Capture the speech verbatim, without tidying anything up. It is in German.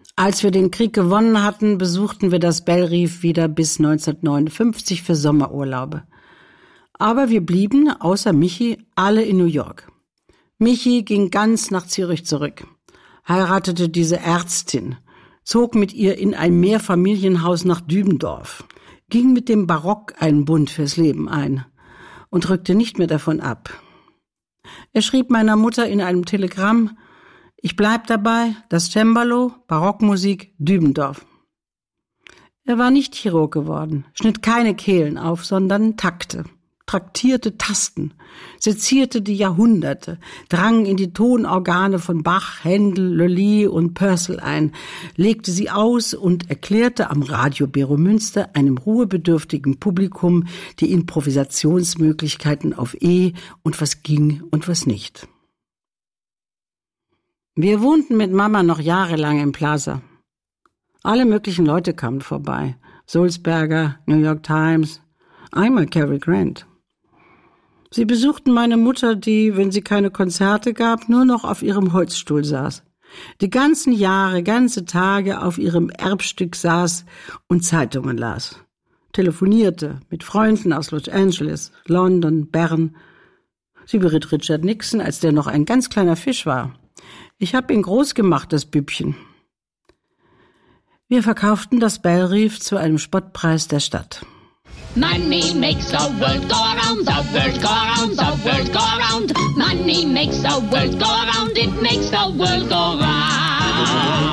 Als wir den Krieg gewonnen hatten, besuchten wir das Belle Rive wieder bis neunzehnhundertneunundfünfzig für Sommerurlaube. Aber wir blieben, außer Michi, alle in New York. Michi ging ganz nach Zürich zurück, heiratete diese Ärztin, zog mit ihr in ein Mehrfamilienhaus nach Dübendorf, ging mit dem Barock einen Bund fürs Leben ein und rückte nicht mehr davon ab. Er schrieb meiner Mutter in einem Telegramm: Ich bleib dabei, das Cembalo, Barockmusik, Dübendorf. Er war nicht Chirurg geworden, schnitt keine Kehlen auf, sondern Takte, traktierte Tasten, sezierte die Jahrhunderte, drang in die Tonorgane von Bach, Händel, Lully und Purcell ein, legte sie aus und erklärte am Radio Beromünster einem ruhebedürftigen Publikum die Improvisationsmöglichkeiten auf E und was ging und was nicht. Wir wohnten mit Mama noch jahrelang im Plaza. Alle möglichen Leute kamen vorbei. Sulzberger, New York Times, einmal Cary Grant. Sie besuchten meine Mutter, die, wenn sie keine Konzerte gab, nur noch auf ihrem Holzstuhl saß. Die ganzen Jahre, ganze Tage auf ihrem Erbstück saß und Zeitungen las. Telefonierte mit Freunden aus Los Angeles, London, Bern. Sie beriet Richard Nixon, als der noch ein ganz kleiner Fisch war. Ich hab ihn groß gemacht, das Bübchen. Wir verkauften das Belle Rive zu einem Spottpreis der Stadt. Money makes the world go around, the world go around, the world go around. Money makes the world go around, it makes the world go round.